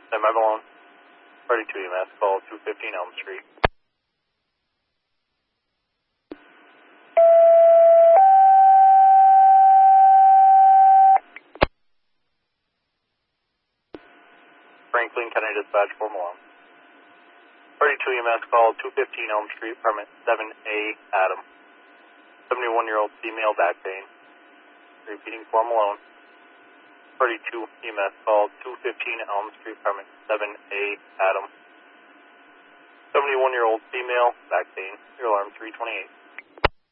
Semi Malone. 32 EMS, call 215 Elm Street. Franklin County Dispatch 4 Malone. 32 EMS, call 215 Elm Street, permit 7A, Adam. 71-year-old female back pain. Repeating 4 Malone. 32 EMS, call 215 Elm Street, permit 7A, Adam. 71-year-old female back pain. Your alarm 328.